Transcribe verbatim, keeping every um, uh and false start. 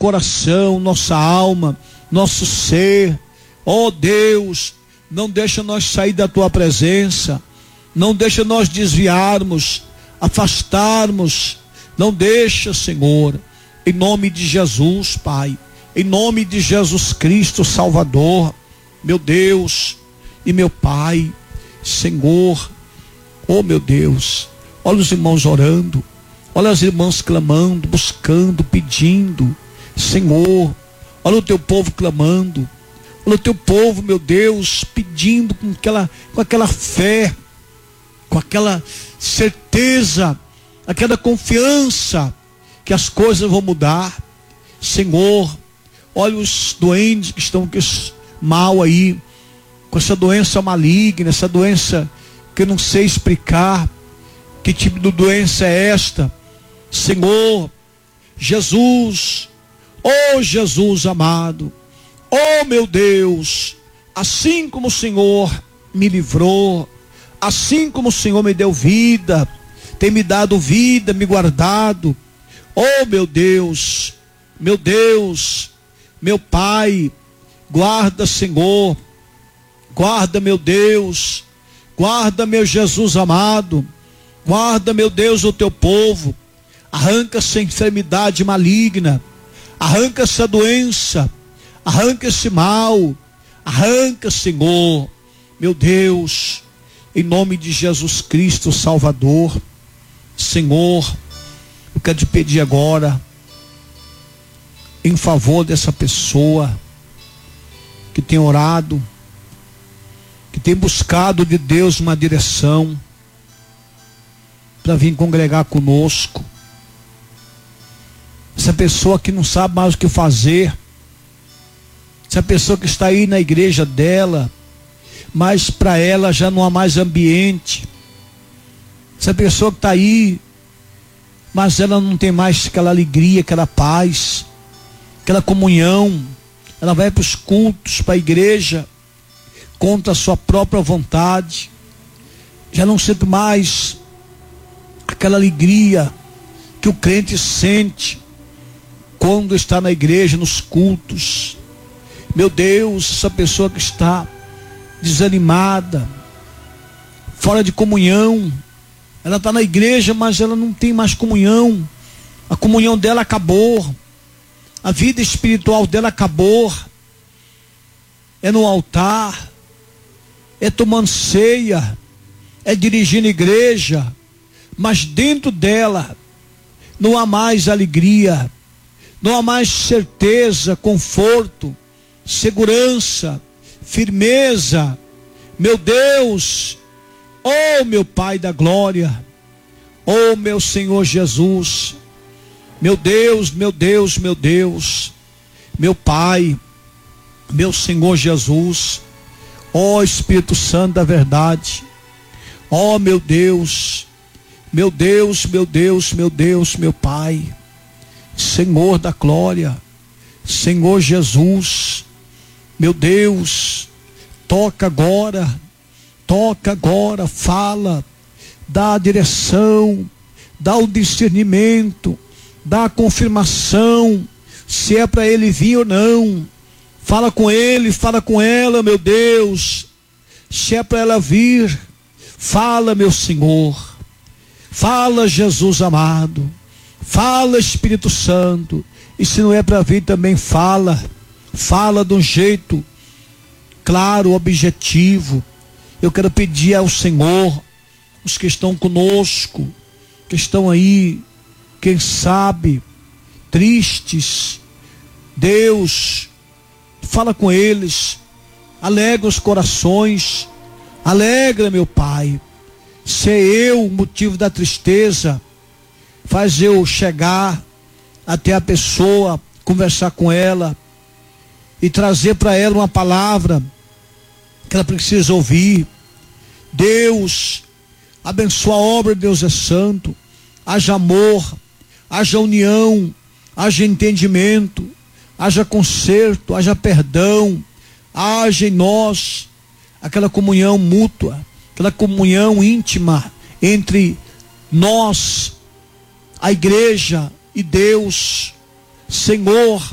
coração, nossa alma, nosso ser. Ó Deus, não deixa nós sair da tua presença, não deixa nós desviarmos, afastarmos, não deixa, Senhor, em nome de Jesus, Pai, em nome de Jesus Cristo, Salvador, meu Deus e meu Pai, Senhor, oh meu Deus, olha os irmãos orando, olha os irmãos clamando, buscando, pedindo, Senhor, olha o teu povo clamando, olha o teu povo, meu Deus, pedindo com aquela, com aquela fé, com aquela certeza, aquela confiança que as coisas vão mudar. Senhor, olha os doentes que estão mal aí, com essa doença maligna, essa doença que eu não sei explicar, que tipo de doença é esta? Senhor, Jesus, oh Jesus amado, oh meu Deus, assim como o Senhor me livrou, assim como o Senhor me deu vida, tem me dado vida, me guardado, oh meu Deus, meu Deus, meu Pai, guarda, Senhor, guarda, meu Deus, guarda, meu Jesus amado, guarda, meu Deus, o teu povo, arranca essa enfermidade maligna, arranca essa doença, arranca esse mal, arranca, Senhor, meu Deus, em nome de Jesus Cristo, Salvador. Senhor, eu quero te pedir agora, em favor dessa pessoa que tem orado, que tem buscado de Deus uma direção para vir congregar conosco. Essa pessoa que não sabe mais o que fazer, essa pessoa que está aí na igreja dela, mas para ela já não há mais ambiente. Essa pessoa que está aí, mas ela não tem mais aquela alegria, aquela paz, aquela comunhão. Ela vai para os cultos, para a igreja, contra a sua própria vontade, já não sente mais aquela alegria que o crente sente quando está na igreja, nos cultos. Meu Deus, essa pessoa que está desanimada, fora de comunhão, ela está na igreja, mas ela não tem mais comunhão, a comunhão dela acabou, a vida espiritual dela acabou, é no altar, é tomando ceia, é dirigindo igreja, mas dentro dela não há mais alegria, não há mais certeza, conforto, segurança, firmeza. Meu Deus, oh meu Pai da glória, oh meu Senhor Jesus, meu Deus, meu Deus, meu Deus, meu Pai, meu Senhor Jesus, ó Espírito Santo da verdade, ó meu Deus, meu Deus, meu Deus, meu Deus, meu Pai, Senhor da glória, Senhor Jesus, meu Deus, toca agora, toca agora, fala, dá a direção, dá o discernimento, dá a confirmação, se é para ele vir ou não. Fala com ele, fala com ela, meu Deus, se é para ela vir, fala, meu Senhor, fala, Jesus amado, fala, Espírito Santo, e se não é para vir também fala, fala de um jeito claro, objetivo. Eu quero pedir ao Senhor, os que estão conosco, que estão aí, quem sabe, tristes, Deus, fala com eles, alegra os corações, alegra, meu Pai, se é eu o motivo da tristeza, faz eu chegar até a pessoa, conversar com ela e trazer para ela uma palavra que ela precisa ouvir. Deus, abençoa a obra, Deus é santo, haja amor, haja união, haja entendimento, haja conserto, haja perdão, haja em nós aquela comunhão mútua, aquela comunhão íntima entre nós, a igreja e Deus. Senhor,